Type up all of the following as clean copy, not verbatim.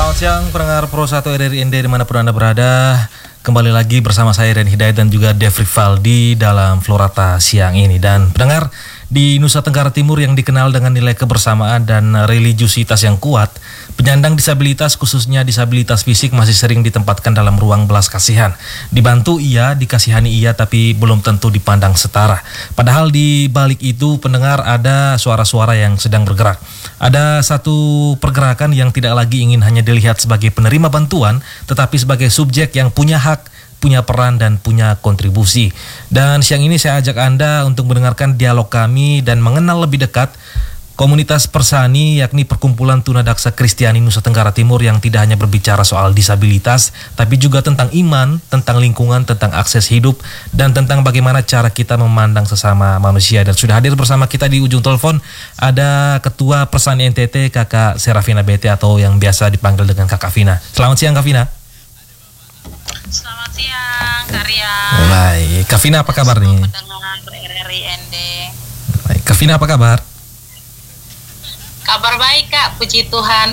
Selamat siang pendengar Pro 1 RRI ND dimanapun Anda berada. Kembali lagi bersama saya Ren Hidayat dan juga Dev Rivaldi dalam Florata siang ini. Dan pendengar, di Nusa Tenggara Timur yang dikenal dengan nilai kebersamaan dan religiusitas yang kuat, penyandang disabilitas khususnya disabilitas fisik masih sering ditempatkan dalam ruang belas kasihan. Dibantu iya, dikasihani iya, tapi belum tentu dipandang setara. Padahal di balik itu pendengar ada suara-suara yang sedang bergerak. Ada satu pergerakan yang tidak lagi ingin hanya dilihat sebagai penerima bantuan, tetapi sebagai subjek yang punya hak, punya peran dan punya kontribusi. Dan siang ini saya ajak Anda untuk mendengarkan dialog kami dan mengenal lebih dekat komunitas Persani, yakni Perkumpulan Tunadaksa Kristiani Nusa Tenggara Timur, yang tidak hanya berbicara soal disabilitas, tapi juga tentang iman, tentang lingkungan, tentang akses hidup, dan tentang bagaimana cara kita memandang sesama manusia. Dan sudah hadir bersama kita di ujung telepon ada Ketua Persani NTT, Kakak Serafina Bete, atau yang biasa dipanggil dengan Kakak Vina. Selamat siang Kak Vina. Selamat siang, Karya. Baik, Kak Vina apa kabar nih? Pendengar RRI ND. Baik, Kak Vina apa kabar? Kabar baik Kak, puji Tuhan.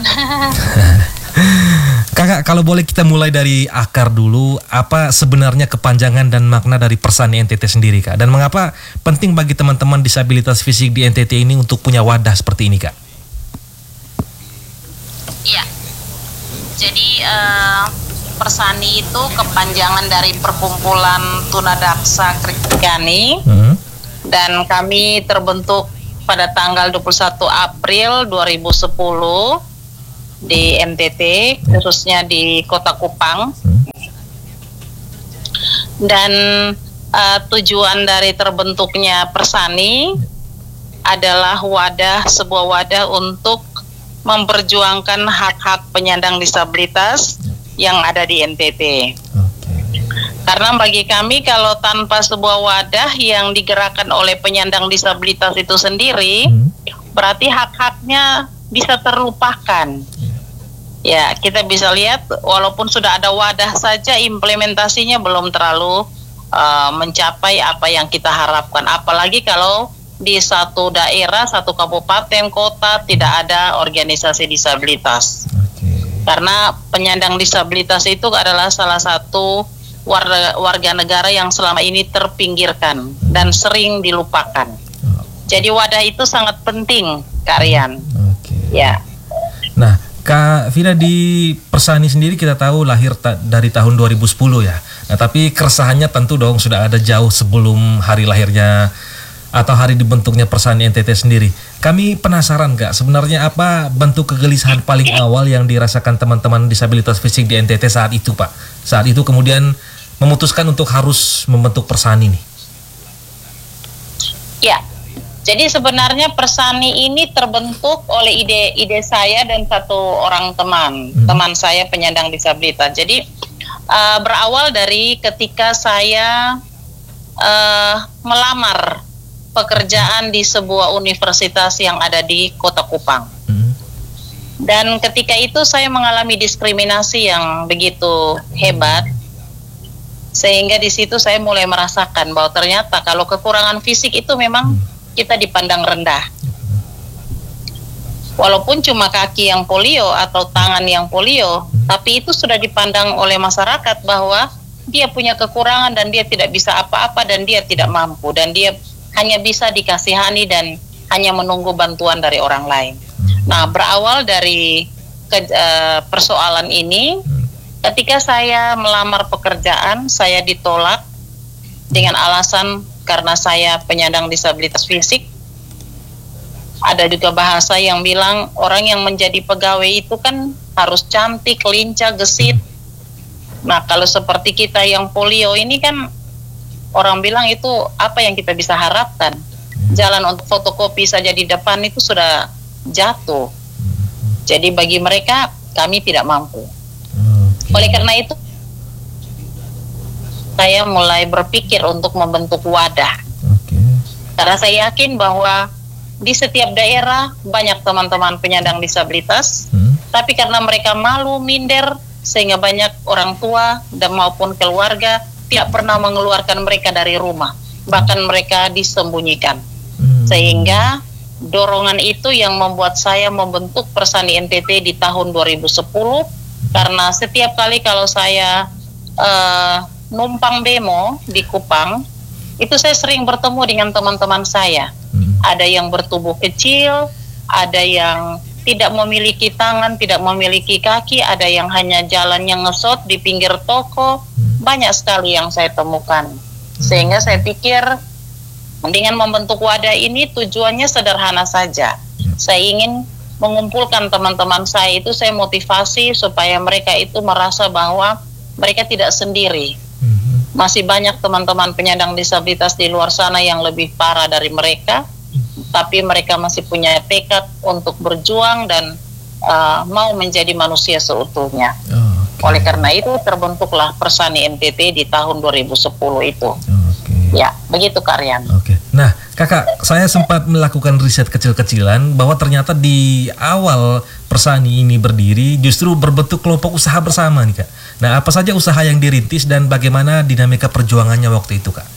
Kakak, kalau boleh kita mulai dari akar dulu, apa sebenarnya kepanjangan dan makna dari Persani NTT sendiri Kak? Dan mengapa penting bagi teman-teman disabilitas fisik di NTT ini untuk punya wadah seperti ini Kak? Iya, jadi Persani itu kepanjangan dari Perkumpulan Tunadaksa Kristiani, dan kami terbentuk pada tanggal 21 April 2010 di NTT, khususnya di Kota Kupang. Dan tujuan dari terbentuknya Persani adalah sebuah wadah untuk memperjuangkan hak-hak penyandang disabilitas yang ada di NTT. Karena bagi kami, kalau tanpa sebuah wadah yang digerakkan oleh penyandang disabilitas itu sendiri, berarti hak-haknya bisa terlupakan. Ya, kita bisa lihat walaupun sudah ada wadah saja, implementasinya belum terlalu mencapai apa yang kita harapkan. Apalagi kalau di satu daerah, satu kabupaten, kota tidak ada organisasi disabilitas. Karena penyandang disabilitas itu adalah salah satu warga negara yang selama ini terpinggirkan dan sering dilupakan. Jadi wadah itu sangat penting, Kak Rian. Ya. Nah, Kak Vina, di Persani sendiri kita tahu lahir dari tahun 2010 ya. Nah, tapi keresahannya tentu dong sudah ada jauh sebelum hari lahirnya atau hari dibentuknya Persani NTT sendiri. Kami penasaran Kak, sebenarnya apa bentuk kegelisahan paling awal yang dirasakan teman-teman disabilitas fisik di NTT saat itu Pak? Saat itu kemudian memutuskan untuk harus membentuk Persani nih. Ya, jadi sebenarnya Persani ini terbentuk oleh ide saya dan satu orang teman saya penyandang disabilitas. Jadi berawal dari ketika saya melamar pekerjaan di sebuah universitas yang ada di Kota Kupang. Dan ketika itu saya mengalami diskriminasi yang begitu hebat, sehingga di situ saya mulai merasakan bahwa ternyata kalau kekurangan fisik itu memang kita dipandang rendah. Walaupun cuma kaki yang polio atau tangan yang polio, tapi itu sudah dipandang oleh masyarakat bahwa dia punya kekurangan dan dia tidak bisa apa-apa dan dia tidak mampu dan dia hanya bisa dikasihani dan hanya menunggu bantuan dari orang lain. Nah, berawal dari persoalan ini, ketika saya melamar pekerjaan, saya ditolak dengan alasan karena saya penyandang disabilitas fisik. Ada juga bahasa yang bilang orang yang menjadi pegawai itu kan harus cantik, lincah, gesit. Nah, kalau seperti kita yang polio ini kan orang bilang itu apa yang kita bisa harapkan. Jalan untuk fotokopi saja di depan itu sudah jatuh. Jadi bagi mereka kami tidak mampu. Oleh karena itu saya mulai berpikir untuk membentuk wadah. Karena saya yakin bahwa di setiap daerah banyak teman-teman penyandang disabilitas, tapi karena mereka malu, minder, sehingga banyak orang tua dan maupun keluarga tidak pernah mengeluarkan mereka dari rumah, bahkan mereka disembunyikan. Sehingga dorongan itu yang membuat saya membentuk Persani NTT di tahun 2010 Karena setiap kali kalau saya numpang demo di Kupang, itu saya sering bertemu dengan teman-teman saya. Ada yang bertubuh kecil, ada yang tidak memiliki tangan, tidak memiliki kaki, ada yang hanya jalannya ngesot di pinggir toko. Banyak sekali yang saya temukan. Sehingga saya pikir dengan membentuk wadah ini tujuannya sederhana saja. Saya ingin mengumpulkan teman-teman saya itu, saya motivasi supaya mereka itu merasa bahwa mereka tidak sendiri. Masih banyak teman-teman penyandang disabilitas di luar sana yang lebih parah dari mereka, tapi mereka masih punya tekad untuk berjuang dan mau menjadi manusia seutuhnya. Oleh karena itu terbentuklah Persani NTT di tahun 2010 itu. Ya, begitu Kak Rian. Nah, Kakak, saya sempat melakukan riset kecil-kecilan bahwa ternyata di awal Persani ini berdiri justru berbentuk kelompok usaha bersama nih Kak. Nah, apa saja usaha yang dirintis dan bagaimana dinamika perjuangannya waktu itu Kak?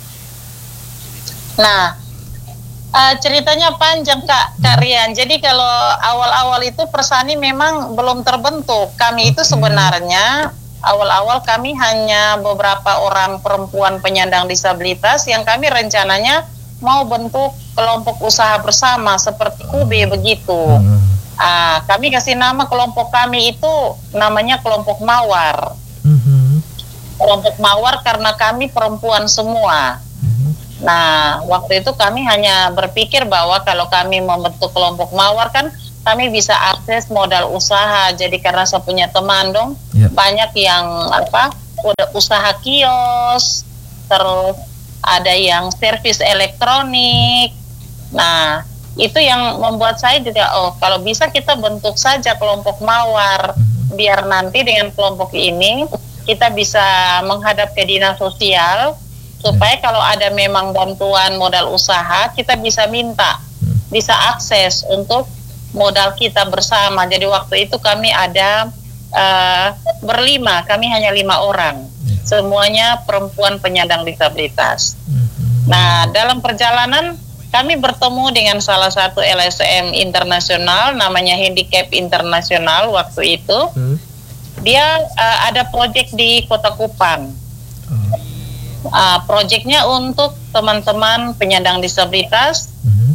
Nah, ceritanya panjang Kak Rian. Jadi kalau awal-awal itu Persani memang belum terbentuk. Kami itu sebenarnya awal-awal kami hanya beberapa orang perempuan penyandang disabilitas yang kami rencananya mau bentuk kelompok usaha bersama seperti UB begitu. Kami kasih nama kelompok kami itu namanya kelompok Mawar. Kelompok Mawar karena kami perempuan semua. Nah, waktu itu kami hanya berpikir bahwa kalau kami membentuk kelompok Mawar kan kami bisa akses modal usaha. Jadi karena saya punya teman dong, banyak yang udah usaha kios, terus ada yang servis elektronik. Nah, itu yang membuat saya juga kalau bisa kita bentuk saja kelompok Mawar, biar nanti dengan kelompok ini kita bisa menghadap ke dinas sosial supaya kalau ada memang bantuan modal usaha kita bisa minta, bisa akses untuk modal kita bersama. Jadi waktu itu kami ada berlima, kami hanya 5 orang, semuanya perempuan penyandang disabilitas. Nah, dalam perjalanan kami bertemu dengan salah satu LSM internasional, namanya Handicap Internasional waktu itu. Dia ada proyek di Kota Kupang. Proyeknya untuk teman-teman penyandang disabilitas.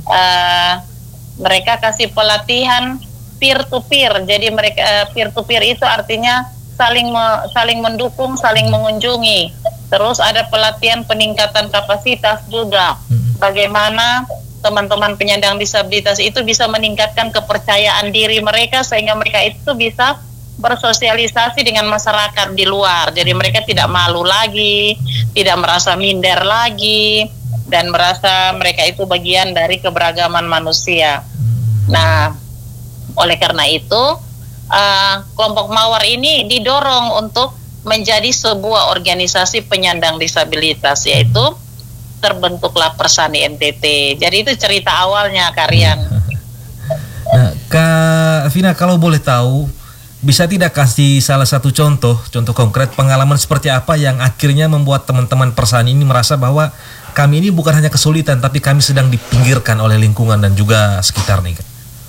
Mereka kasih pelatihan peer to peer. Jadi mereka peer to peer itu artinya saling mendukung, saling mengunjungi. Terus ada pelatihan peningkatan kapasitas juga. Bagaimana teman-teman penyandang disabilitas itu bisa meningkatkan kepercayaan diri mereka sehingga mereka itu bisa bersosialisasi dengan masyarakat di luar. Jadi mereka tidak malu lagi, tidak merasa minder lagi, dan merasa mereka itu bagian dari keberagaman manusia. Nah, oleh karena itu kelompok Mawar ini didorong untuk menjadi sebuah organisasi penyandang disabilitas, yaitu terbentuklah Persani NTT. Jadi itu cerita awalnya, Karian. Nah, Kak Vina, kalau boleh tahu, bisa tidak kasih salah satu contoh konkret pengalaman seperti apa yang akhirnya membuat teman-teman Persani ini merasa bahwa kami ini bukan hanya kesulitan, tapi kami sedang dipinggirkan oleh lingkungan dan juga sekitar nih, Kak?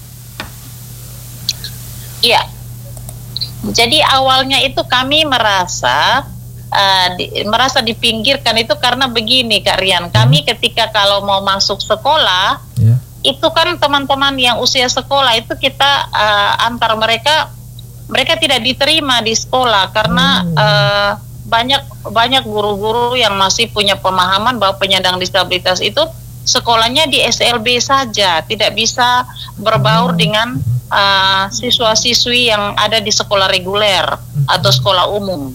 Iya. Jadi awalnya itu kami merasa dipinggirkan itu karena begini, Kak Rian. Kami ketika kalau mau masuk sekolah, itu kan teman-teman yang usia sekolah itu kita antar mereka tidak diterima di sekolah karena banyak guru-guru yang masih punya pemahaman bahwa penyandang disabilitas itu sekolahnya di SLB saja, tidak bisa berbaur dengan siswa-siswi yang ada di sekolah reguler atau sekolah umum.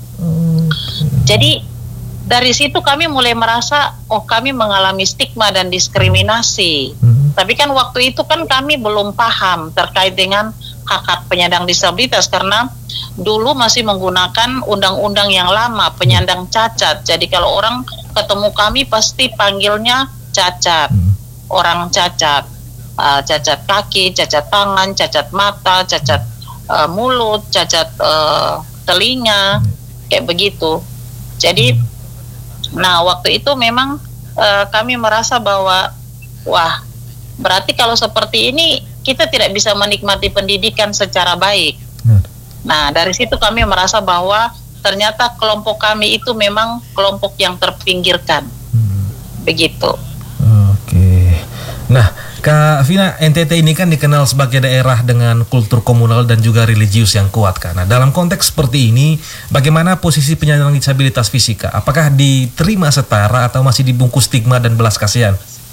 Jadi dari situ kami mulai merasa kami mengalami stigma dan diskriminasi. Tapi kan waktu itu kan kami belum paham terkait dengan hak-hak penyandang disabilitas karena dulu masih menggunakan undang-undang yang lama penyandang cacat. Jadi kalau orang ketemu kami pasti panggilnya cacat, orang cacat, cacat kaki, cacat tangan, cacat mata, cacat mulut, cacat telinga, kayak begitu. Jadi, nah waktu itu memang kami merasa bahwa wah, berarti kalau seperti ini kita tidak bisa menikmati pendidikan secara baik. Nah, dari situ kami merasa bahwa ternyata kelompok kami itu memang kelompok yang terpinggirkan. Begitu. Oke. Nah, Kak Vina, NTT ini kan dikenal sebagai daerah dengan kultur komunal dan juga religius yang kuat kan. Nah, dalam konteks seperti ini, bagaimana posisi penyandang disabilitas fisik, Kak? Apakah diterima setara atau masih dibungkus stigma dan belas kasihan?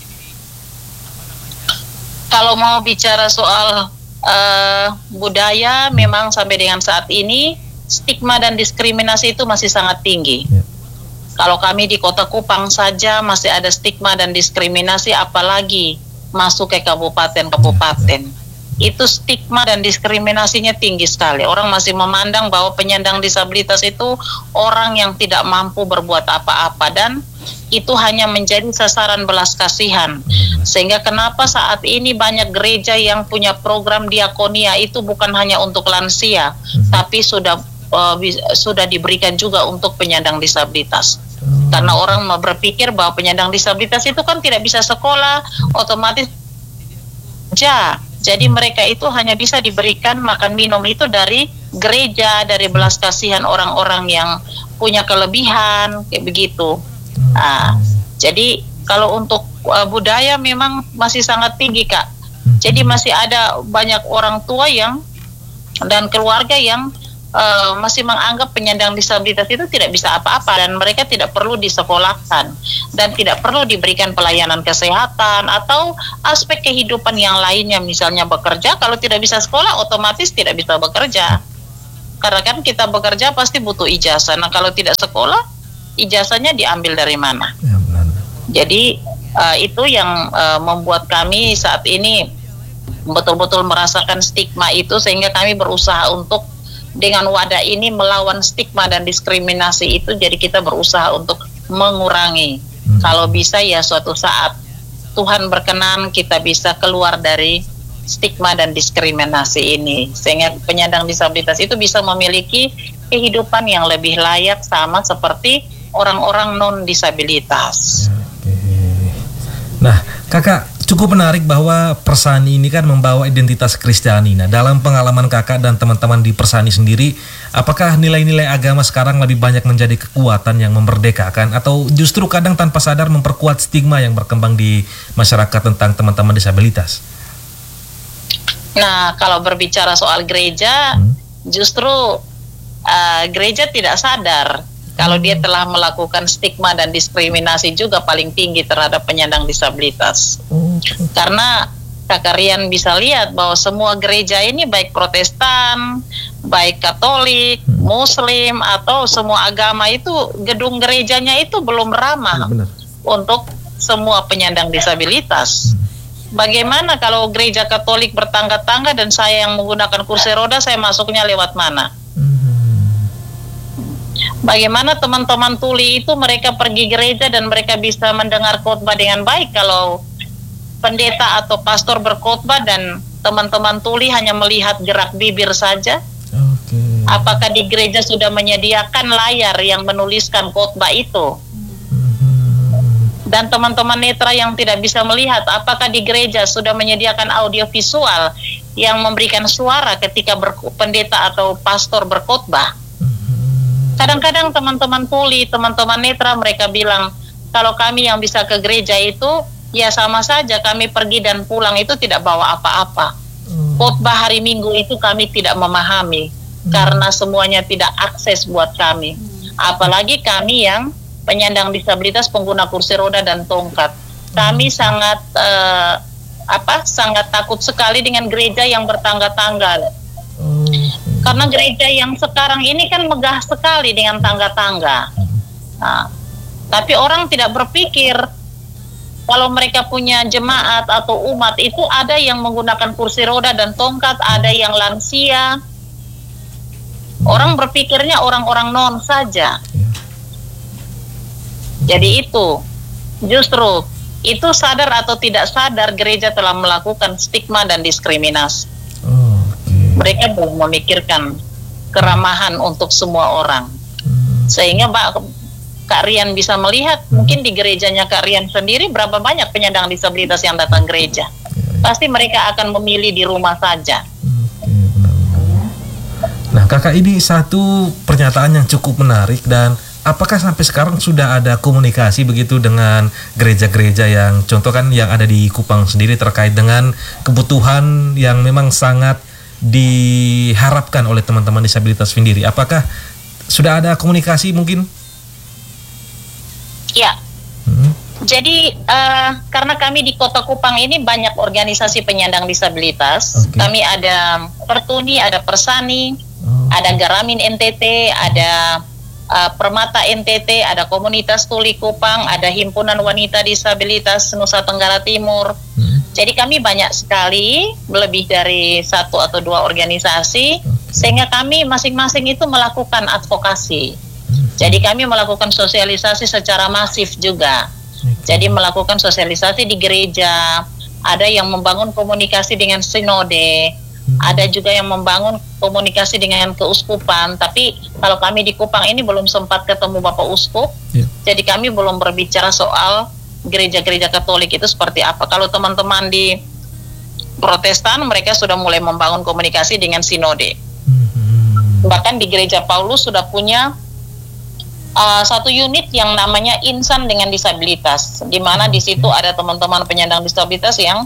Kalau mau bicara soal budaya, memang sampai dengan saat ini stigma dan diskriminasi itu masih sangat tinggi. Kalau kami di Kota Kupang saja masih ada stigma dan diskriminasi, apalagi masuk ke kabupaten-kabupaten. Itu stigma dan diskriminasinya tinggi sekali. Orang masih memandang bahwa penyandang disabilitas itu orang yang tidak mampu berbuat apa-apa, dan itu hanya menjadi sasaran belas kasihan. Sehingga kenapa saat ini banyak gereja yang punya program diakonia itu bukan hanya untuk lansia, tapi sudah diberikan juga untuk penyandang disabilitas. Karena orang berpikir bahwa penyandang disabilitas itu kan tidak bisa sekolah, otomatis jadi mereka itu hanya bisa diberikan makan minum itu dari gereja, dari belas kasihan orang-orang yang punya kelebihan, kayak begitu. Jadi kalau untuk budaya memang masih sangat tinggi, Kak. Jadi masih ada banyak orang tua yang dan keluarga yang masih menganggap penyandang disabilitas itu tidak bisa apa-apa, dan mereka tidak perlu disekolahkan dan tidak perlu diberikan pelayanan kesehatan atau aspek kehidupan yang lainnya, misalnya bekerja. Kalau tidak bisa sekolah otomatis tidak bisa bekerja, karena kan kita bekerja pasti butuh ijazah. Nah, kalau tidak sekolah, ijazahnya diambil dari mana? Jadi itu yang membuat kami saat ini betul-betul merasakan stigma itu, sehingga kami berusaha untuk dengan wadah ini melawan stigma dan diskriminasi itu. Jadi kita berusaha untuk mengurangi. Kalau bisa ya suatu saat Tuhan berkenan kita bisa keluar dari stigma dan diskriminasi ini, sehingga penyandang disabilitas itu bisa memiliki kehidupan yang lebih layak sama seperti orang-orang non disabilitas. Nah, Kakak, cukup menarik bahwa Persani ini kan membawa identitas Kristiani. Nah, dalam pengalaman Kakak dan teman-teman di Persani sendiri, apakah nilai-nilai agama sekarang lebih banyak menjadi kekuatan yang memerdekakan, atau justru kadang tanpa sadar memperkuat stigma yang berkembang di masyarakat tentang teman-teman disabilitas? Nah, kalau berbicara soal gereja, justru gereja tidak sadar kalau dia telah melakukan stigma dan diskriminasi juga paling tinggi terhadap penyandang disabilitas. Karena Kakak Rian bisa lihat bahwa semua gereja ini, baik Protestan, baik Katolik, Muslim, atau semua agama itu, gedung gerejanya itu belum ramah untuk semua penyandang disabilitas. Bagaimana kalau gereja Katolik bertangga-tangga dan saya yang menggunakan kursi roda, saya masuknya lewat mana? Bagaimana teman-teman tuli itu mereka pergi gereja dan mereka bisa mendengar khotbah dengan baik kalau pendeta atau pastor berkhotbah dan teman-teman tuli hanya melihat gerak bibir saja? Apakah di gereja sudah menyediakan layar yang menuliskan khotbah itu? Dan teman-teman netra yang tidak bisa melihat, apakah di gereja sudah menyediakan audio visual yang memberikan suara ketika pendeta atau pastor berkhotbah? Kadang-kadang teman-teman tuli, teman-teman netra, mereka bilang, kalau kami yang bisa ke gereja itu, ya sama saja kami pergi dan pulang itu tidak bawa apa-apa. Khotbah hari Minggu itu kami tidak memahami, karena semuanya tidak akses buat kami. Apalagi kami yang penyandang disabilitas, pengguna kursi roda dan tongkat. Kami sangat sangat takut sekali dengan gereja yang bertangga-tangga. Karena gereja yang sekarang ini kan megah sekali dengan tangga-tangga. Nah, tapi orang tidak berpikir kalau mereka punya jemaat atau umat itu ada yang menggunakan kursi roda dan tongkat, ada yang lansia. Orang berpikirnya orang-orang non saja. Jadi itu justru itu sadar atau tidak sadar gereja telah melakukan stigma dan diskriminasi. Mereka belum memikirkan keramahan untuk semua orang. Sehingga Kak Rian bisa melihat, mungkin di gerejanya Kak Rian sendiri berapa banyak penyandang disabilitas yang datang gereja. Pasti mereka akan memilih di rumah saja. Nah, Nah, Kakak, ini satu pernyataan yang cukup menarik, dan apakah sampai sekarang sudah ada komunikasi begitu dengan gereja-gereja yang contoh kan yang ada di Kupang sendiri terkait dengan kebutuhan yang memang sangat diharapkan oleh teman-teman disabilitas sendiri? Apakah sudah ada komunikasi mungkin? Ya. Jadi karena kami di Kota Kupang ini banyak organisasi penyandang disabilitas. Kami ada Pertuni, ada Persani, ada Garamin NTT, ada Permata NTT, ada Komunitas Tuli Kupang, ada Himpunan Wanita Disabilitas Nusa Tenggara Timur. Jadi kami banyak sekali, lebih dari 1 atau 2 organisasi, sehingga kami masing-masing itu melakukan advokasi. Jadi kami melakukan sosialisasi secara masif juga. Jadi melakukan sosialisasi di gereja, ada yang membangun komunikasi dengan sinode, ada juga yang membangun komunikasi dengan keuskupan. Tapi kalau kami di Kupang ini belum sempat ketemu Bapak Uskup, jadi kami belum berbicara soal gereja-gereja Katolik itu seperti apa. Kalau teman-teman di Protestan, mereka sudah mulai membangun komunikasi dengan sinode. Bahkan di gereja Paulus sudah punya satu unit yang namanya Insan dengan Disabilitas, di mana di situ ada teman-teman penyandang disabilitas yang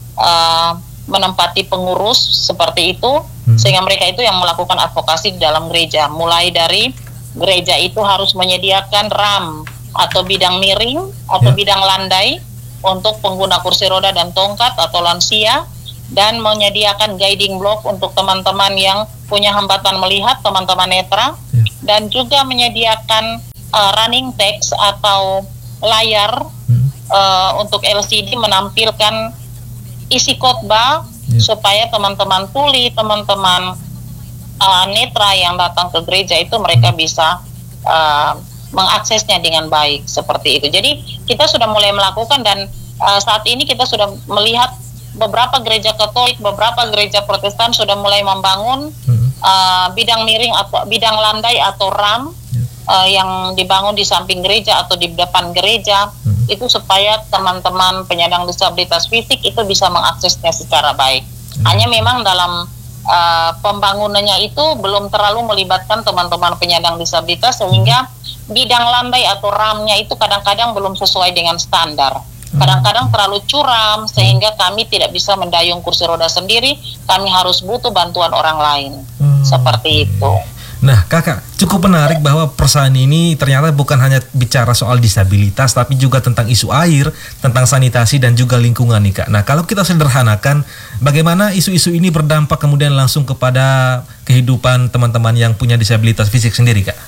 menempati pengurus seperti itu, sehingga mereka itu yang melakukan advokasi di dalam gereja. Mulai dari gereja itu harus menyediakan RAM atau bidang miring atau bidang landai untuk pengguna kursi roda dan tongkat atau lansia, dan menyediakan guiding block untuk teman-teman yang punya hambatan melihat, teman-teman netra, dan juga menyediakan running text atau layar untuk LCD menampilkan isi khotbah supaya teman-teman tuli, teman-teman netra yang datang ke gereja itu mereka bisa mengaksesnya dengan baik seperti itu. Jadi kita sudah mulai melakukan, dan saat ini kita sudah melihat beberapa gereja Katolik, beberapa gereja Protestan sudah mulai membangun bidang miring atau bidang landai atau RAM yang dibangun di samping gereja atau di depan gereja, itu supaya teman-teman penyandang disabilitas fisik itu bisa mengaksesnya secara baik. Hanya memang dalam pembangunannya itu belum terlalu melibatkan teman-teman penyandang disabilitas, sehingga bidang landai atau RAM-nya itu kadang-kadang belum sesuai dengan standar. Kadang-kadang terlalu curam sehingga kami tidak bisa mendayung kursi roda sendiri, kami harus butuh bantuan orang lain. Seperti itu. Nah, Kakak, cukup menarik bahwa Persani ini ternyata bukan hanya bicara soal disabilitas, tapi juga tentang isu air, tentang sanitasi dan juga lingkungan nih, Kak. Nah, kalau kita sederhanakan, bagaimana isu-isu ini berdampak kemudian langsung kepada kehidupan teman-teman yang punya disabilitas fisik sendiri, Kak?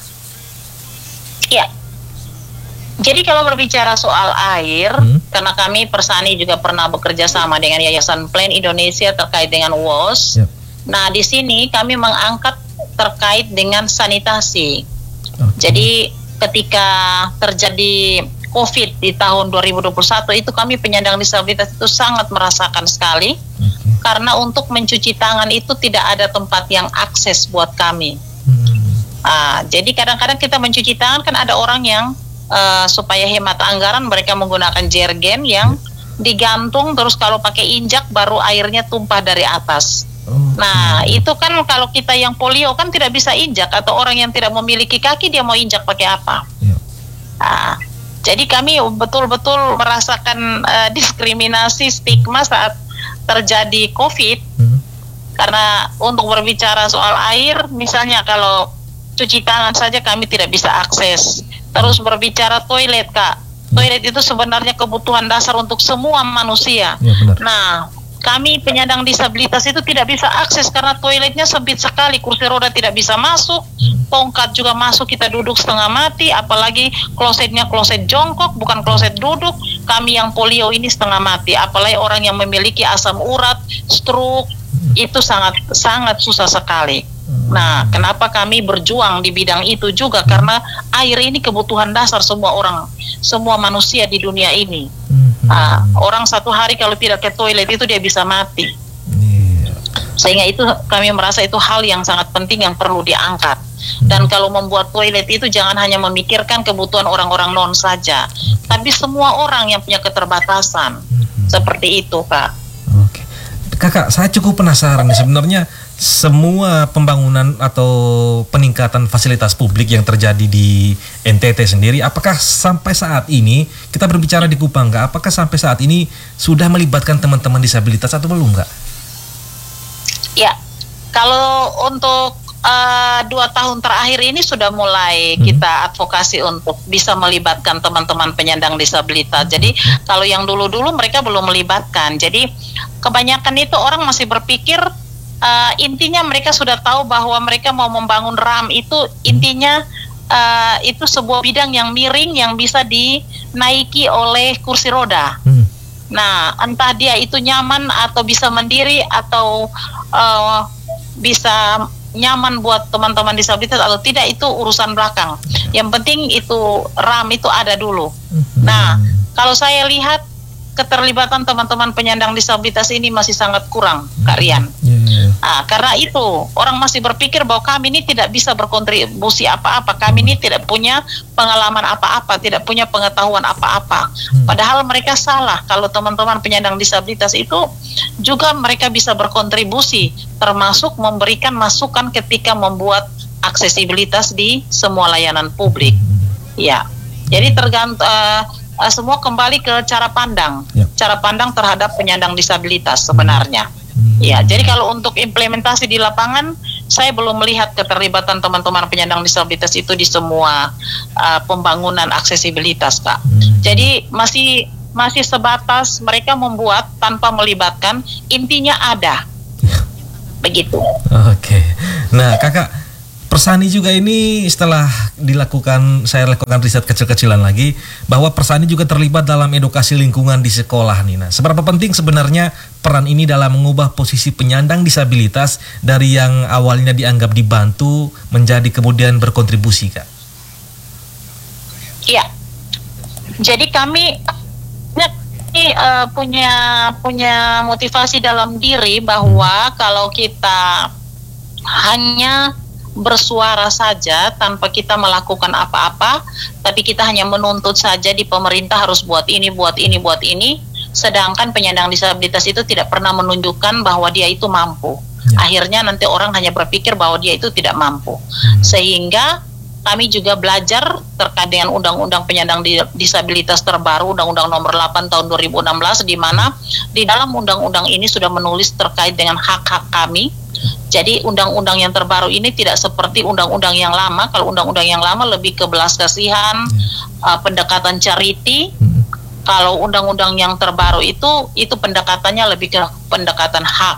Ya. Jadi kalau berbicara soal air, karena kami Persani juga pernah bekerja sama dengan Yayasan Plan Indonesia terkait dengan WOS. Nah, di sini kami mengangkat terkait dengan sanitasi. Jadi ketika terjadi COVID di tahun 2021 itu kami penyandang disabilitas itu sangat merasakan sekali, karena untuk mencuci tangan itu tidak ada tempat yang akses buat kami. Jadi kadang-kadang kita mencuci tangan kan ada orang yang supaya hemat anggaran mereka menggunakan jergen yang digantung, terus kalau pakai injak baru airnya tumpah dari atas. Nah, itu kan kalau kita yang polio kan tidak bisa injak, atau orang yang tidak memiliki kaki dia mau injak pakai apa? Jadi kami betul-betul merasakan diskriminasi, stigma saat terjadi COVID. Karena untuk berbicara soal air, misalnya kalau cuci tangan saja kami tidak bisa akses. Terus berbicara toilet, Kak. Toilet itu sebenarnya kebutuhan dasar untuk semua manusia. Nah, kami penyandang disabilitas itu tidak bisa akses karena toiletnya sempit sekali, kursi roda tidak bisa masuk, tongkat juga masuk kita duduk setengah mati, apalagi klosetnya kloset jongkok bukan kloset duduk. Kami yang polio ini setengah mati, apalagi orang yang memiliki asam urat, stroke, itu sangat susah sekali. Nah, kenapa kami berjuang di bidang itu juga, karena air ini kebutuhan dasar semua orang, semua manusia di dunia ini. Orang satu hari kalau tidak ke toilet itu dia bisa mati. Sehingga itu kami merasa itu hal yang sangat penting yang perlu diangkat. Dan kalau membuat toilet itu jangan hanya memikirkan kebutuhan orang-orang non saja, tapi semua orang yang punya keterbatasan. Seperti itu, Kak. Kakak, saya cukup penasaran nih sebenarnya semua pembangunan atau peningkatan fasilitas publik yang terjadi di NTT sendiri, apakah sampai saat ini kita berbicara di Kupang, Kak, apakah sampai saat ini sudah melibatkan teman-teman disabilitas atau belum, Kak? Ya, kalau untuk 2 tahun terakhir ini sudah mulai kita advokasi untuk bisa melibatkan teman-teman penyandang disabilitas. Jadi kalau yang dulu-dulu mereka belum melibatkan. Jadi kebanyakan itu orang masih berpikir intinya mereka sudah tahu bahwa mereka mau membangun RAM itu intinya itu sebuah bidang yang miring yang bisa dinaiki oleh kursi roda. Nah, entah dia itu nyaman atau bisa mandiri atau bisa nyaman buat teman-teman disabilitas atau tidak, itu urusan belakang. Yang penting itu RAM itu ada dulu. Nah, kalau saya lihat keterlibatan teman-teman penyandang disabilitas ini masih sangat kurang, Kak Rian. Karena itu orang masih berpikir bahwa kami ini tidak bisa berkontribusi apa-apa, kami ini tidak punya pengalaman apa-apa, tidak punya pengetahuan apa-apa. Padahal mereka salah. Kalau teman-teman penyandang disabilitas itu juga mereka bisa berkontribusi, termasuk memberikan masukan ketika membuat aksesibilitas di semua layanan publik. Ya, jadi tergantung semua kembali ke cara pandang, cara pandang terhadap penyandang disabilitas sebenarnya. Ya, jadi kalau untuk implementasi di lapangan, saya belum melihat keterlibatan teman-teman penyandang disabilitas itu di semua pembangunan aksesibilitas, Kak. Jadi masih sebatas mereka membuat tanpa melibatkan, intinya ada. Begitu. Oke. Nah, Kakak, Persani juga ini setelah saya lakukan riset kecil-kecilan lagi bahwa Persani juga terlibat dalam edukasi lingkungan di sekolah nih. Nah, seberapa penting sebenarnya peran ini dalam mengubah posisi penyandang disabilitas dari yang awalnya dianggap dibantu menjadi kemudian berkontribusi, Kak? Iya. Jadi kami punya motivasi dalam diri bahwa kalau kita hanya bersuara saja tanpa kita melakukan apa-apa, tapi kita hanya menuntut saja di pemerintah harus buat ini, sedangkan penyandang disabilitas itu tidak pernah menunjukkan bahwa dia itu mampu. Akhirnya nanti orang hanya berpikir bahwa dia itu tidak mampu. Sehingga kami juga belajar terkait dengan Undang-Undang Penyandang Disabilitas terbaru, Undang-Undang Nomor 8 Tahun 2016, di mana di dalam undang-undang ini sudah menulis terkait dengan hak-hak kami. Jadi undang-undang yang terbaru ini tidak seperti undang-undang yang lama. Kalau undang-undang yang lama lebih ke belas kasihan, pendekatan charity. Kalau undang-undang yang terbaru itu pendekatannya lebih ke pendekatan hak.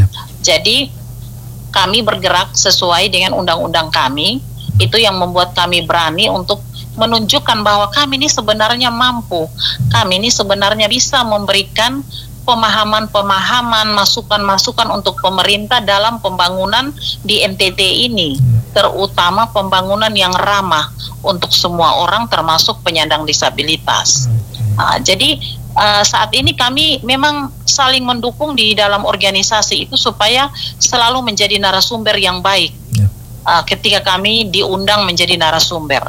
Jadi kami bergerak sesuai dengan undang-undang kami. Itu yang membuat kami berani untuk menunjukkan bahwa kami ini sebenarnya mampu. Kami ini sebenarnya bisa memberikan pemahaman-pemahaman, masukan-masukan untuk pemerintah dalam pembangunan di NTT ini, terutama pembangunan yang ramah untuk semua orang termasuk penyandang disabilitas. Jadi saat ini kami memang saling mendukung di dalam organisasi itu supaya selalu menjadi narasumber yang baik ketika kami diundang menjadi narasumber.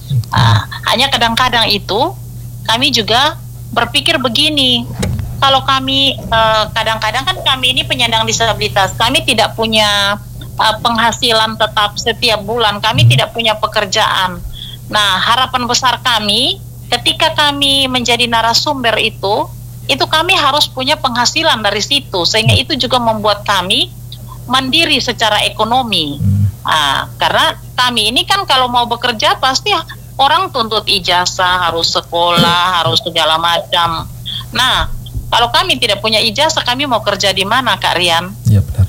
Hanya kadang-kadang itu kami juga berpikir begini, kalau kami kadang-kadang kan kami ini penyandang disabilitas, kami tidak punya penghasilan tetap setiap bulan, kami tidak punya pekerjaan. Nah, harapan besar kami ketika kami menjadi narasumber itu kami harus punya penghasilan dari situ, sehingga itu juga membuat kami mandiri secara ekonomi. Karena kami ini kan kalau mau bekerja pasti orang tuntut ijazah, harus sekolah, harus segala macam. Nah, kalau kami tidak punya ijazah, kami mau kerja di mana, Kak Rian? Iya, benar.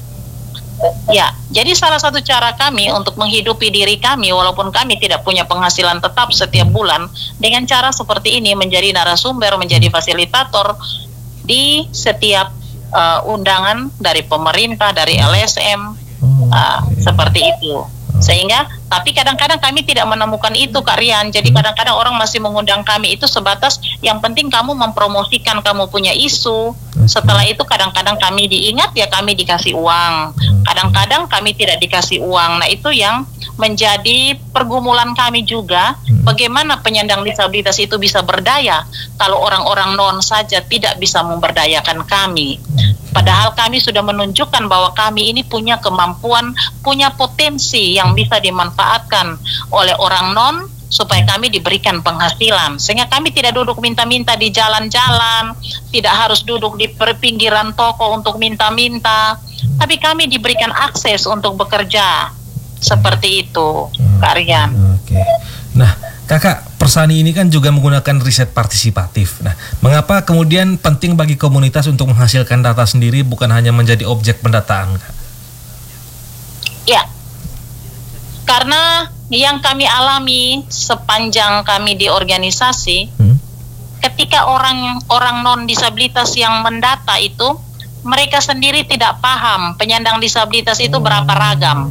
Ya, jadi salah satu cara kami untuk menghidupi diri kami, walaupun kami tidak punya penghasilan tetap setiap bulan, dengan cara seperti ini, menjadi narasumber, menjadi fasilitator di setiap undangan dari pemerintah, dari LSM, seperti itu. Sehingga, tapi kadang-kadang kami tidak menemukan itu, Kak Rian. Jadi kadang-kadang orang masih mengundang kami itu sebatas yang penting kamu mempromosikan kamu punya isu. Setelah itu kadang-kadang kami diingat, ya kami dikasih uang. Kadang-kadang kami tidak dikasih uang. Nah, itu yang menjadi pergumulan kami juga Bagaimana penyandang disabilitas itu bisa berdaya kalau orang-orang non saja tidak bisa memberdayakan kami? Padahal kami sudah menunjukkan bahwa kami ini punya kemampuan, punya potensi yang bisa dimanfaatkan oleh orang non supaya kami diberikan penghasilan. Sehingga kami tidak duduk minta-minta di jalan-jalan, tidak harus duduk di pinggiran toko untuk minta-minta, tapi kami diberikan akses untuk bekerja. Seperti itu, Kak Rian. Oke. Nah, Kakak, Persani ini kan juga menggunakan riset partisipatif. Nah, mengapa kemudian penting bagi komunitas untuk menghasilkan data sendiri bukan hanya menjadi objek pendataan, Kak? Ya, karena yang kami alami sepanjang kami di organisasi, ketika orang non disabilitas yang mendata itu, mereka sendiri tidak paham penyandang disabilitas itu berapa ragam.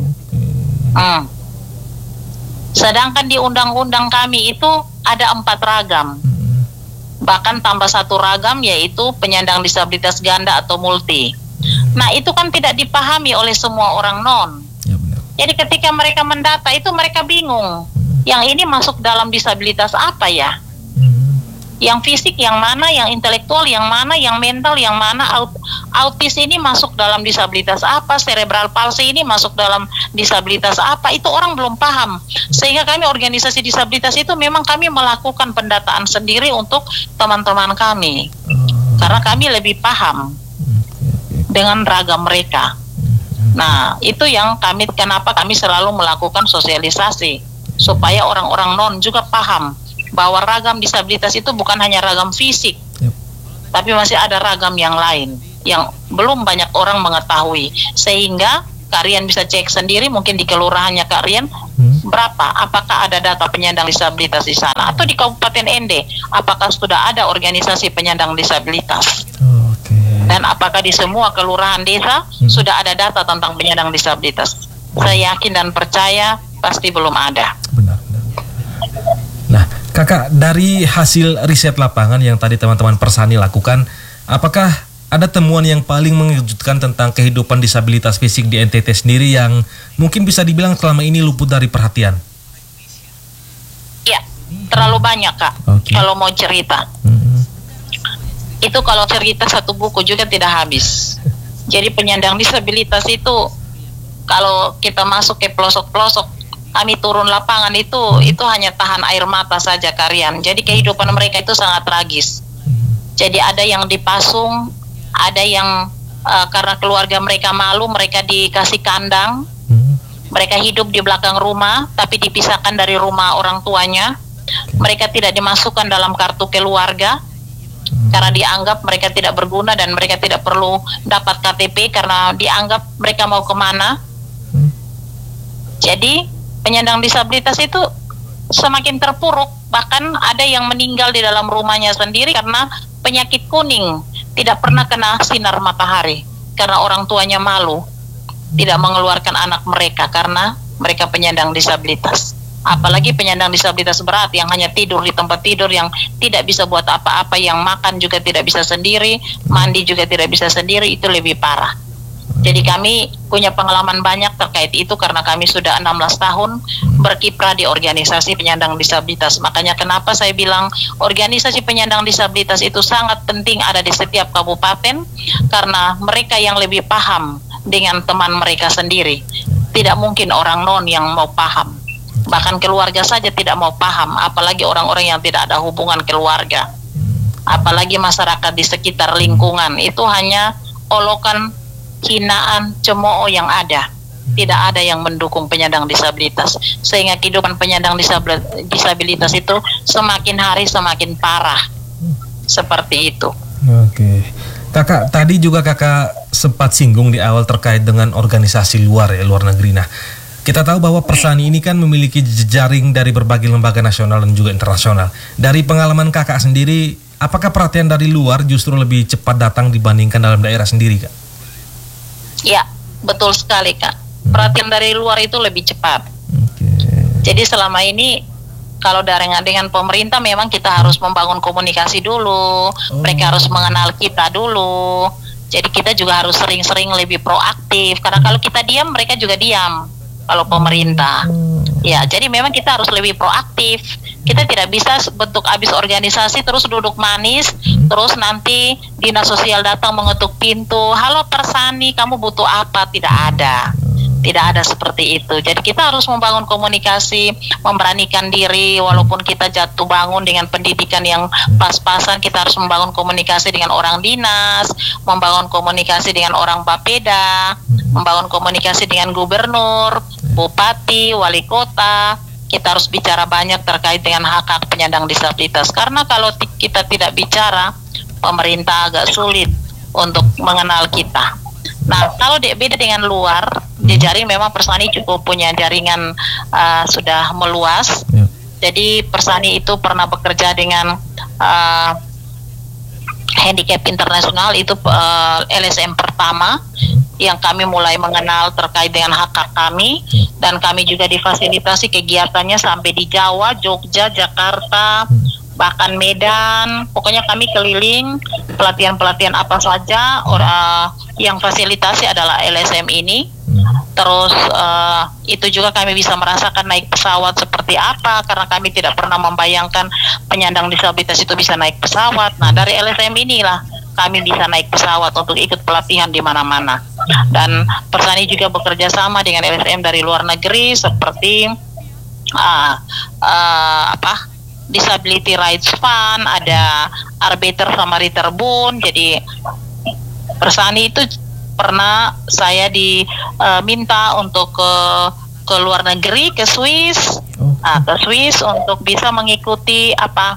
Sedangkan di undang-undang kami itu ada 4 ragam, bahkan tambah 1 ragam yaitu penyandang disabilitas ganda atau multi. Nah, itu kan tidak dipahami oleh semua orang non. Ya, benar. Jadi ketika mereka mendata itu mereka bingung, yang ini masuk dalam disabilitas apa ya? Yang fisik yang mana, yang intelektual yang mana, yang mental yang mana, autis ini masuk dalam disabilitas apa, cerebral palsy ini masuk dalam disabilitas apa, itu orang belum paham. Sehingga kami organisasi disabilitas itu memang kami melakukan pendataan sendiri untuk teman-teman kami, karena kami lebih paham dengan ragam mereka. Nah, itu yang kenapa kami selalu melakukan sosialisasi, supaya orang-orang non juga paham bahwa ragam disabilitas itu bukan hanya ragam fisik, tapi masih ada ragam yang lain yang belum banyak orang mengetahui. Sehingga Kak Rian bisa cek sendiri, mungkin di kelurahannya Kak Rian, berapa, apakah ada data penyandang disabilitas di sana, atau di Kabupaten Ende, apakah sudah ada organisasi penyandang disabilitas, dan apakah di semua kelurahan desa sudah ada data tentang penyandang disabilitas. Saya yakin dan percaya pasti belum ada. Benar. Nah, Kakak, dari hasil riset lapangan yang tadi teman-teman Persani lakukan, apakah ada temuan yang paling mengejutkan tentang kehidupan disabilitas fisik di NTT sendiri yang mungkin bisa dibilang selama ini luput dari perhatian? Ya, terlalu banyak, Kak. Kalau mau cerita, itu kalau cerita 1 buku juga tidak habis. Jadi penyandang disabilitas itu, kalau kita masuk ke pelosok-pelosok, kami turun lapangan itu hanya tahan air mata saja, Kak Rian. Jadi kehidupan mereka itu sangat tragis. Jadi ada yang dipasung, ada yang karena keluarga mereka malu, mereka dikasih kandang, mereka hidup di belakang rumah, tapi dipisahkan dari rumah orang tuanya. Mereka tidak dimasukkan dalam kartu keluarga, karena dianggap mereka tidak berguna dan mereka tidak perlu dapat KTP karena dianggap mereka mau kemana. Jadi penyandang disabilitas itu semakin terpuruk, bahkan ada yang meninggal di dalam rumahnya sendiri karena penyakit kuning, tidak pernah kena sinar matahari karena orang tuanya malu tidak mengeluarkan anak mereka karena mereka penyandang disabilitas. Apalagi penyandang disabilitas berat yang hanya tidur di tempat tidur, yang tidak bisa buat apa-apa, yang makan juga tidak bisa sendiri, mandi juga tidak bisa sendiri, itu lebih parah. Jadi kami punya pengalaman banyak terkait itu karena kami sudah 16 tahun berkiprah di organisasi penyandang disabilitas. Makanya kenapa saya bilang organisasi penyandang disabilitas itu sangat penting ada di setiap kabupaten, karena mereka yang lebih paham dengan teman mereka sendiri. Tidak mungkin orang non yang mau paham. Bahkan keluarga saja tidak mau paham, apalagi orang-orang yang tidak ada hubungan keluarga. Apalagi masyarakat di sekitar lingkungan, itu hanya olokan, hinaan, cemooh yang ada. Tidak ada yang mendukung penyandang disabilitas, sehingga kehidupan penyandang disabilitas itu semakin hari semakin parah. Seperti itu. Oke. Kakak, tadi juga kakak sempat singgung di awal terkait dengan organisasi luar negeri. Nah, kita tahu bahwa Persani ini kan memiliki jejaring dari berbagai lembaga nasional dan juga internasional. Dari pengalaman kakak sendiri, apakah perhatian dari luar justru lebih cepat datang dibandingkan dalam daerah sendiri, Kak? Ya, betul sekali, Kak. Perhatian dari luar itu lebih cepat. Jadi selama ini kalau dengan pemerintah memang kita harus membangun komunikasi dulu. Mereka harus mengenal kita dulu. Jadi kita juga harus sering-sering lebih proaktif. Karena kalau kita diam, mereka juga diam. Kalau pemerintah. Ya, jadi memang kita harus lebih proaktif. Kita tidak bisa bentuk habis organisasi terus duduk manis, terus nanti dinas sosial datang mengetuk pintu, halo Persani, kamu butuh apa? Tidak ada. Tidak ada seperti itu. Jadi kita harus membangun komunikasi, memberanikan diri, walaupun kita jatuh bangun dengan pendidikan yang pas-pasan, kita harus membangun komunikasi dengan orang dinas, membangun komunikasi dengan orang Bapeda, membangun komunikasi dengan gubernur, bupati, wali kota. Kita harus bicara banyak terkait dengan hak-hak penyandang disabilitas. Karena kalau kita tidak bicara, pemerintah agak sulit untuk mengenal kita. Nah, kalau beda dengan luar, jejaring memang Persani cukup punya jaringan sudah meluas. Jadi Persani itu pernah bekerja dengan Handicap Internasional, itu LSM pertama yang kami mulai mengenal terkait dengan hak-hak kami, dan kami juga difasilitasi kegiatannya sampai di Jawa, Jogja, Jakarta, bahkan Medan. Pokoknya kami keliling, pelatihan-pelatihan apa saja yang fasilitasi adalah LSM ini. Terus itu juga kami bisa merasakan naik pesawat seperti apa, karena kami tidak pernah membayangkan penyandang disabilitas itu bisa naik pesawat. Nah, dari LSM inilah kami bisa naik pesawat untuk ikut pelatihan di mana-mana. Dan Persani juga bekerja sama dengan LSM dari luar negeri seperti Disability Rights Fund, ada Arbiter sama Ritterbund. Jadi Persani itu pernah saya diminta untuk ke luar negeri, ke Swiss, ke Swiss untuk bisa mengikuti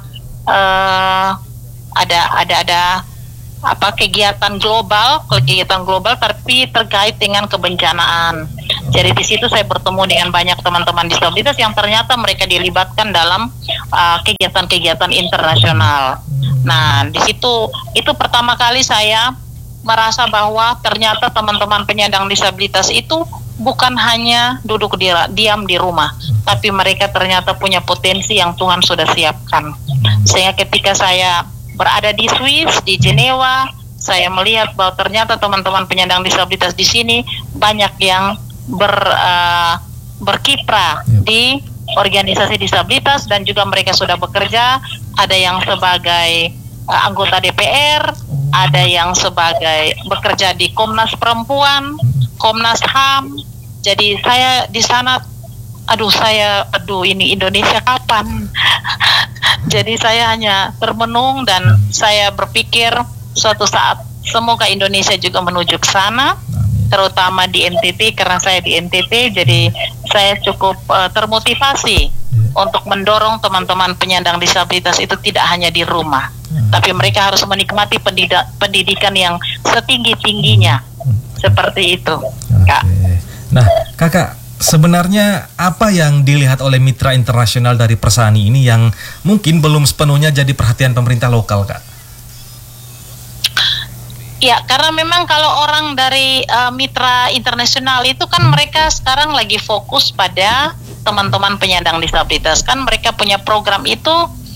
kegiatan global tapi terkait dengan kebencanaan. Jadi di situ saya bertemu dengan banyak teman-teman disabilitas yang ternyata mereka dilibatkan dalam kegiatan-kegiatan internasional. Nah, di situ itu pertama kali saya merasa bahwa ternyata teman-teman penyandang disabilitas itu bukan hanya duduk diam di rumah, tapi mereka ternyata punya potensi yang Tuhan sudah siapkan. Sehingga ketika saya berada di Swiss, di Jenewa, saya melihat bahwa ternyata teman-teman penyandang disabilitas di sini banyak yang berkiprah di organisasi disabilitas, dan juga mereka sudah bekerja. Ada yang sebagai anggota DPR, ada yang sebagai bekerja di Komnas Perempuan, Komnas HAM. Jadi saya di sana, ini Indonesia kapan? Jadi saya hanya termenung, dan saya berpikir suatu saat semoga Indonesia juga menuju ke sana, terutama di NTT, karena saya di NTT. Jadi saya cukup termotivasi untuk mendorong teman-teman penyandang disabilitas itu tidak hanya di rumah, tapi mereka harus menikmati pendidikan yang setinggi-tingginya. Seperti itu, Kak. Nah, Kakak, sebenarnya apa yang dilihat oleh mitra internasional dari Persani ini yang mungkin belum sepenuhnya jadi perhatian pemerintah lokal, Kak? Ya, karena memang kalau orang dari mitra internasional itu kan mereka sekarang lagi fokus pada teman-teman penyandang disabilitas. Kan mereka punya program itu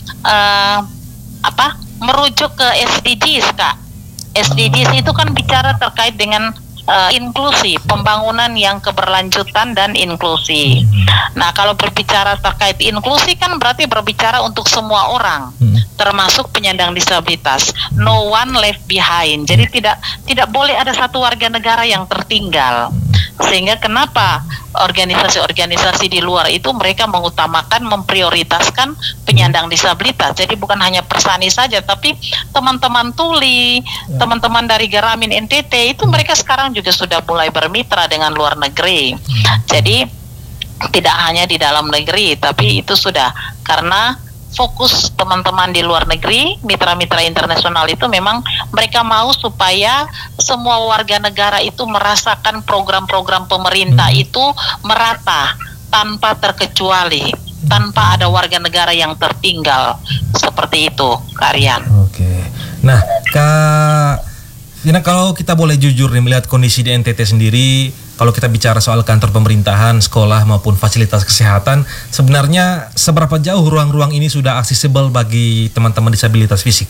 merujuk ke SDGs, Kak. SDGs itu kan bicara terkait dengan inklusi, pembangunan yang keberlanjutan dan inklusi. Nah, kalau berbicara terkait inklusi kan berarti berbicara untuk semua orang, termasuk penyandang disabilitas. No one left behind. Jadi tidak boleh ada satu warga negara yang tertinggal. Sehingga kenapa organisasi-organisasi di luar itu mereka mengutamakan, memprioritaskan penyandang disabilitas. Jadi bukan hanya Persani saja, tapi teman-teman Tuli, teman-teman dari Garamin NTT itu mereka sekarang juga sudah mulai bermitra dengan luar negeri. Jadi tidak hanya di dalam negeri, tapi itu sudah karena fokus teman-teman di luar negeri, mitra-mitra internasional itu memang mereka mau supaya semua warga negara itu merasakan program-program pemerintah itu merata tanpa terkecuali, tanpa ada warga negara yang tertinggal. Seperti itu, Kak Rian. Oke. Nah, Kak Vina, kalau kita boleh jujur nih melihat kondisi di NTT sendiri, kalau kita bicara soal kantor pemerintahan, sekolah maupun fasilitas kesehatan, sebenarnya seberapa jauh ruang-ruang ini sudah aksesibel bagi teman-teman disabilitas fisik?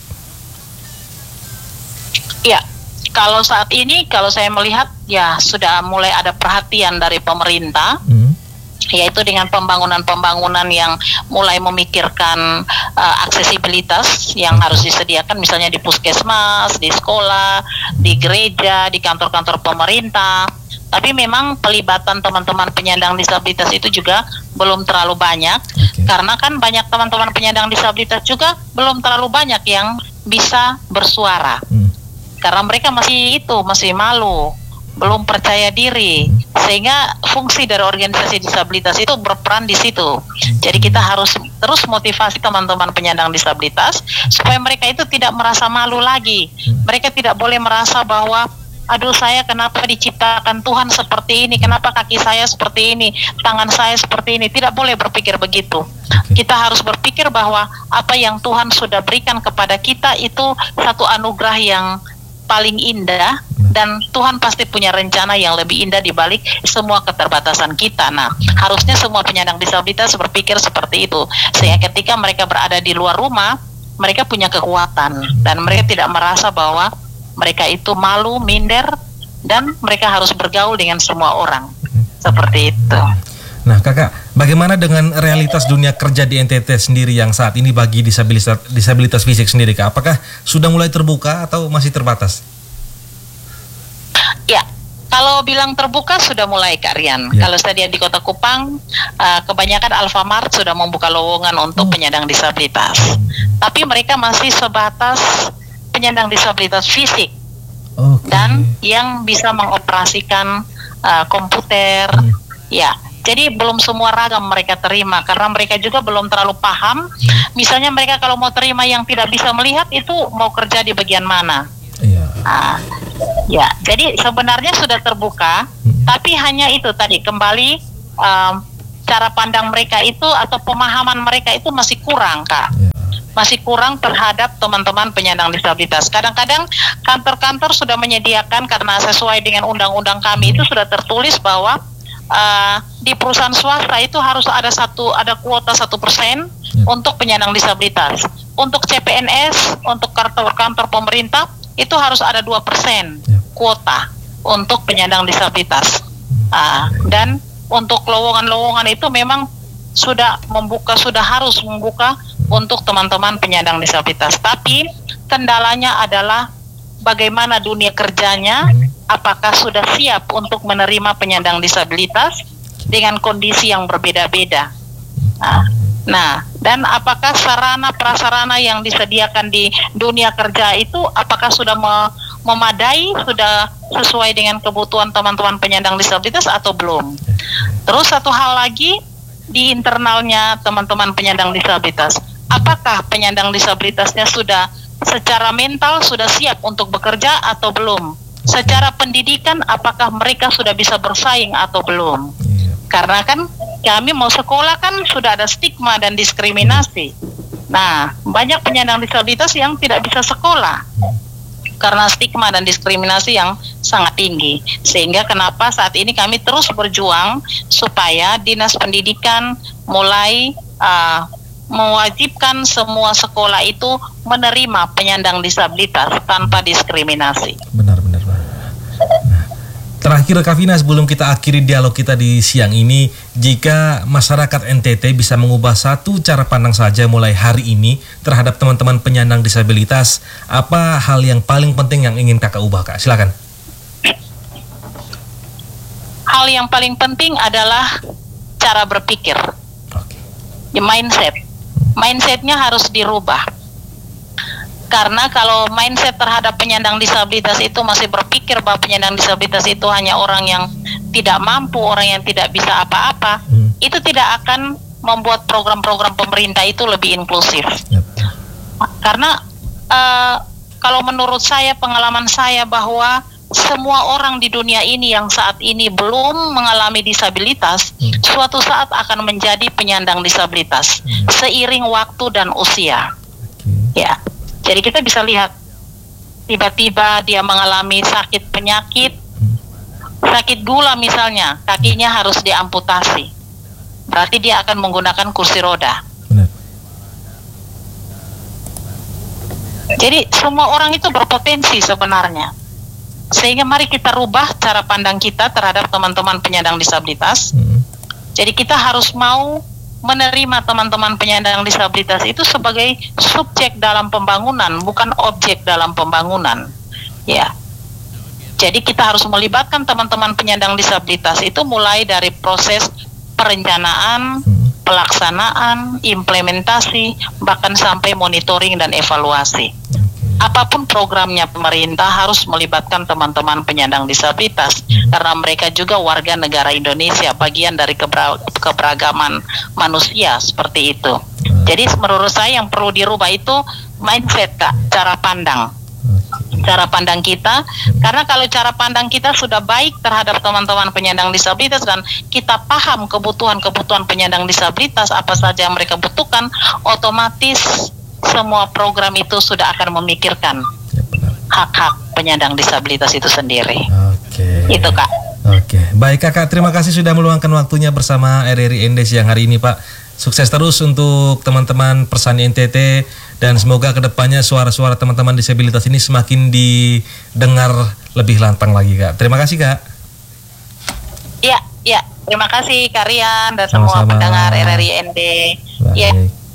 Ya, kalau saat ini kalau saya melihat ya sudah mulai ada perhatian dari pemerintah. yaitu dengan pembangunan-pembangunan yang mulai memikirkan aksesibilitas yang harus disediakan, misalnya di puskesmas, di sekolah, di gereja, di kantor-kantor pemerintah. Tapi memang pelibatan teman-teman penyandang disabilitas itu juga belum terlalu banyak, karena kan banyak teman-teman penyandang disabilitas juga belum terlalu banyak yang bisa bersuara, karena mereka masih malu, belum percaya diri, sehingga fungsi dari organisasi disabilitas itu berperan di situ. Jadi kita harus terus motivasi teman-teman penyandang disabilitas supaya mereka itu tidak merasa malu lagi. Mereka tidak boleh merasa bahwa aduh, saya kenapa diciptakan Tuhan seperti ini, kenapa kaki saya seperti ini, tangan saya seperti ini. Tidak boleh berpikir begitu. Kita harus berpikir bahwa apa yang Tuhan sudah berikan kepada kita itu satu anugerah yang paling indah, dan Tuhan pasti punya rencana yang lebih indah di balik semua keterbatasan kita. Nah, harusnya semua penyandang disabilitas berpikir seperti itu, sehingga ketika mereka berada di luar rumah, mereka punya kekuatan dan mereka tidak merasa bahwa mereka itu malu, minder, dan mereka harus bergaul dengan semua orang. Seperti itu. Nah, Kakak, bagaimana dengan realitas dunia kerja di NTT sendiri yang saat ini bagi disabilitas fisik sendiri, Kak? Apakah sudah mulai terbuka atau masih terbatas? Ya, kalau bilang terbuka sudah mulai, Kak Rian. Kalau saya di Kota Kupang, kebanyakan Alfamart sudah membuka lowongan untuk penyandang disabilitas. Tapi mereka masih sebatas penyandang disabilitas fisik dan yang bisa mengoperasikan komputer. Ya, jadi belum semua ragam mereka terima, karena mereka juga belum terlalu paham. Misalnya mereka kalau mau terima yang tidak bisa melihat, itu mau kerja di bagian mana? Ya, jadi sebenarnya sudah terbuka, tapi hanya itu tadi, kembali cara pandang mereka itu atau pemahaman mereka itu masih kurang, Kak. Masih kurang terhadap teman-teman penyandang disabilitas. Kadang-kadang kantor-kantor sudah menyediakan, karena sesuai dengan undang-undang kami itu sudah tertulis bahwa di perusahaan swasta itu harus ada kuota 1% untuk penyandang disabilitas. Untuk CPNS, untuk kantor-kantor pemerintah itu harus ada 2% kuota untuk penyandang disabilitas. Dan untuk lowongan-lowongan itu memang sudah harus membuka untuk teman-teman penyandang disabilitas. Tapi kendalanya adalah bagaimana dunia kerjanya, apakah sudah siap untuk menerima penyandang disabilitas dengan kondisi yang berbeda-beda. Nah, dan apakah sarana prasarana yang disediakan di dunia kerja itu apakah sudah memadai, sudah sesuai dengan kebutuhan teman-teman penyandang disabilitas atau belum? Terus satu hal lagi, di internalnya teman-teman penyandang disabilitas, apakah penyandang disabilitasnya sudah secara mental sudah siap untuk bekerja atau belum? Secara pendidikan apakah mereka sudah bisa bersaing atau belum? Karena kan kami mau sekolah kan sudah ada stigma dan diskriminasi. Nah, banyak penyandang disabilitas yang tidak bisa sekolah karena stigma dan diskriminasi yang sangat tinggi. Sehingga kenapa saat ini kami terus berjuang supaya Dinas Pendidikan mulai mewajibkan semua sekolah itu menerima penyandang disabilitas tanpa diskriminasi. Benar-benar. Terakhir, Kak Vina, sebelum kita akhiri dialog kita di siang ini, jika masyarakat NTT bisa mengubah satu cara pandang saja mulai hari ini terhadap teman-teman penyandang disabilitas, apa hal yang paling penting yang ingin Kakak ubah, Kak? Silakan. Hal yang paling penting adalah cara berpikir. Mindsetnya harus dirubah. Karena kalau mindset terhadap penyandang disabilitas itu masih berpikir bahwa penyandang disabilitas itu hanya orang yang tidak mampu, orang yang tidak bisa apa-apa, itu tidak akan membuat program-program pemerintah itu lebih inklusif. Karena kalau menurut saya, pengalaman saya bahwa semua orang di dunia ini yang saat ini belum mengalami disabilitas, suatu saat akan menjadi penyandang disabilitas seiring waktu dan usia. Ya. Jadi kita bisa lihat tiba-tiba dia mengalami sakit gula misalnya, kakinya harus diamputasi. Berarti dia akan menggunakan kursi roda. Benar. Jadi semua orang itu berpotensi sebenarnya. Sehingga mari kita rubah cara pandang kita terhadap teman-teman penyandang disabilitas. Jadi kita harus mau menerima teman-teman penyandang disabilitas itu sebagai subjek dalam pembangunan, bukan objek dalam pembangunan. Ya. Jadi kita harus melibatkan teman-teman penyandang disabilitas itu mulai dari proses perencanaan, pelaksanaan, implementasi, bahkan sampai monitoring dan evaluasi. Apapun programnya pemerintah harus melibatkan teman-teman penyandang disabilitas karena mereka juga warga negara Indonesia, bagian dari keberagaman manusia seperti itu. Jadi menurut saya yang perlu dirubah itu mindset, Kak, cara pandang kita, karena kalau cara pandang kita sudah baik terhadap teman-teman penyandang disabilitas dan kita paham kebutuhan penyandang disabilitas apa saja yang mereka butuhkan, otomatis semua program itu sudah akan memikirkan hak-hak penyandang disabilitas itu sendiri. Oke. Itu, Kak. Oke. Baik, Kakak, terima kasih sudah meluangkan waktunya bersama RRI ND siang hari ini, Pak. Sukses terus untuk teman-teman Persani NTT dan semoga kedepannya suara-suara teman-teman disabilitas ini semakin didengar lebih lantang lagi, Kak. Terima kasih, Kak. Iya. Terima kasih, Kak Rian dan Sama-sama. semua pendengar RRI ND. Baik. Ya.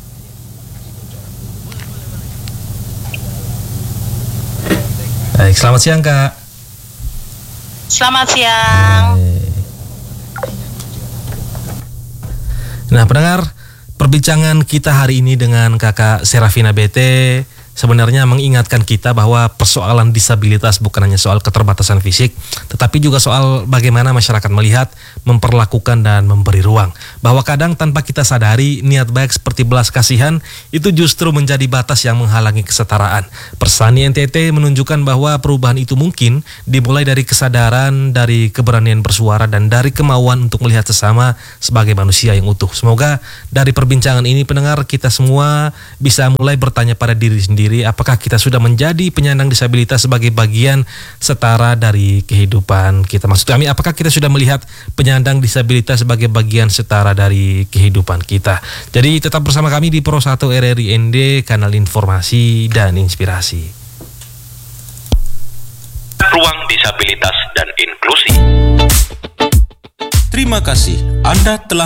Baik, selamat siang, Kak. Selamat siang. Nah, pendengar, perbincangan kita hari ini dengan Kakak Serafina BT sebenarnya mengingatkan kita bahwa persoalan disabilitas bukan hanya soal keterbatasan fisik, tetapi juga soal bagaimana masyarakat melihat, memperlakukan, dan memberi ruang. Bahwa kadang tanpa kita sadari, niat baik seperti belas kasihan itu justru menjadi batas yang menghalangi kesetaraan. Persani NTT menunjukkan bahwa perubahan itu mungkin dimulai dari kesadaran, dari keberanian bersuara, dan dari kemauan untuk melihat sesama sebagai manusia yang utuh. Semoga dari perbincangan ini, pendengar, kita semua bisa mulai bertanya pada diri sendiri, apakah kita sudah menjadi penyandang disabilitas sebagai bagian setara dari kehidupan kita. Maksud kami, apakah kita sudah melihat penyandang disabilitas sebagai bagian setara dari kehidupan kita. Jadi tetap bersama kami di Pro 1 RRI ND, kanal informasi dan inspirasi. Ruang disabilitas dan inklusi. Terima kasih Anda telah